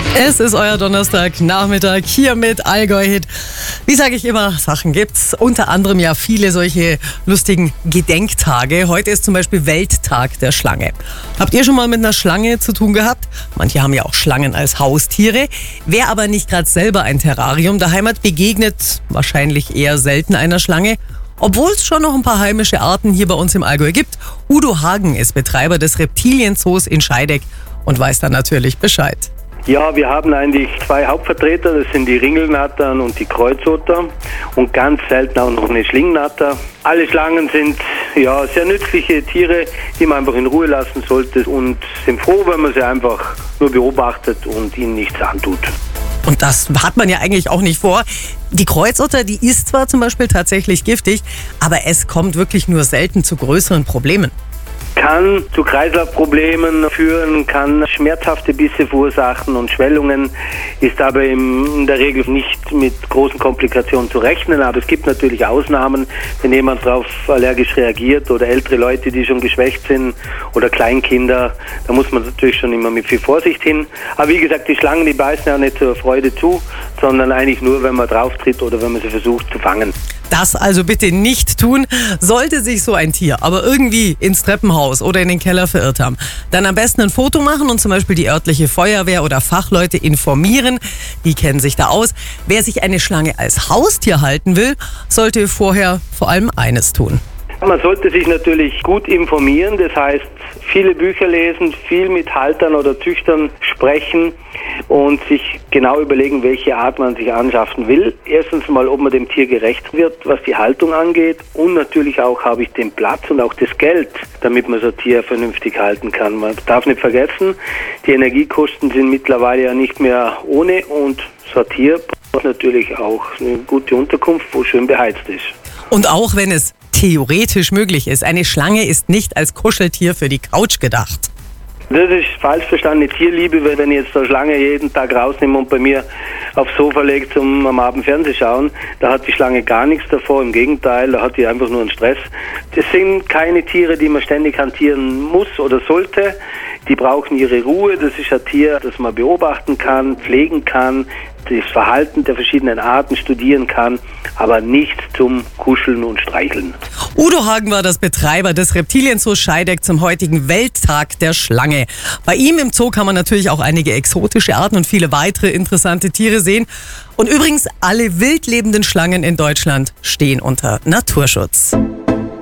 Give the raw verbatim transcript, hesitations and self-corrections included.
Es ist euer Donnerstagnachmittag hier mit Allgäu-Hit. Wie sage ich immer, Sachen gibt's. Unter anderem ja viele solche lustigen Gedenktage. Heute ist zum Beispiel Welttag der Schlange. Habt ihr schon mal mit einer Schlange zu tun gehabt? Manche haben ja auch Schlangen als Haustiere. Wer aber nicht gerade selber ein Terrarium daheim hat, begegnet wahrscheinlich eher selten einer Schlange. Obwohl es schon noch ein paar heimische Arten hier bei uns im Allgäu gibt. Udo Hagen ist Betreiber des Reptilienzoos in Scheideck und weiß dann natürlich Bescheid. Ja, wir haben eigentlich zwei Hauptvertreter, das sind die Ringelnattern und die Kreuzotter und ganz selten auch noch eine Schlingnatter. Alle Schlangen sind ja sehr nützliche Tiere, die man einfach in Ruhe lassen sollte und sind froh, wenn man sie einfach nur beobachtet und ihnen nichts antut. Und das hat man ja eigentlich auch nicht vor. Die Kreuzotter, die ist zwar zum Beispiel tatsächlich giftig, aber es kommt wirklich nur selten zu größeren Problemen. Kann zu Kreislaufproblemen führen, kann schmerzhafte Bisse verursachen und Schwellungen, ist aber in der Regel nicht mit großen Komplikationen zu rechnen. Aber es gibt natürlich Ausnahmen, wenn jemand darauf allergisch reagiert oder ältere Leute, die schon geschwächt sind oder Kleinkinder, da muss man natürlich schon immer mit viel Vorsicht hin. Aber wie gesagt, die Schlangen, die beißen ja nicht zur Freude zu, sondern eigentlich nur, wenn man drauf tritt oder wenn man sie versucht zu fangen. Das also bitte nicht tun. Sollte sich so ein Tier aber irgendwie ins Treppenhaus oder in den Keller verirrt haben, dann am besten ein Foto machen und zum Beispiel die örtliche Feuerwehr oder Fachleute informieren. Die kennen sich da aus. Wer sich eine Schlange als Haustier halten will, sollte vorher vor allem eines tun. Man sollte sich natürlich gut informieren, das heißt viele Bücher lesen, viel mit Haltern oder Züchtern sprechen und sich genau überlegen, welche Art man sich anschaffen will. Erstens mal, ob man dem Tier gerecht wird, was die Haltung angeht, und natürlich auch, habe ich den Platz und auch das Geld, damit man so ein Tier vernünftig halten kann. Man darf nicht vergessen, die Energiekosten sind mittlerweile ja nicht mehr ohne und so ein Tier braucht natürlich auch eine gute Unterkunft, wo schön beheizt ist. Und auch wenn es theoretisch möglich ist, eine Schlange ist nicht als Kuscheltier für die Couch gedacht. Das ist falsch verstandene Tierliebe, weil wenn ich jetzt eine Schlange jeden Tag rausnehme und bei mir aufs Sofa legt zum am Abend Fernsehen schauen, da hat die Schlange gar nichts davor, im Gegenteil, da hat die einfach nur einen Stress. Das sind keine Tiere, die man ständig hantieren muss oder sollte. Die brauchen ihre Ruhe, das ist ein Tier, das man beobachten kann, pflegen kann, das Verhalten der verschiedenen Arten studieren kann, aber nicht zum Kuscheln und Streicheln. Udo Hagen war das Betreiber des Reptilienzoos Scheideck zum heutigen Welttag der Schlange. Bei ihm im Zoo kann man natürlich auch einige exotische Arten und viele weitere interessante Tiere sehen. Und übrigens, alle wild lebenden Schlangen in Deutschland stehen unter Naturschutz.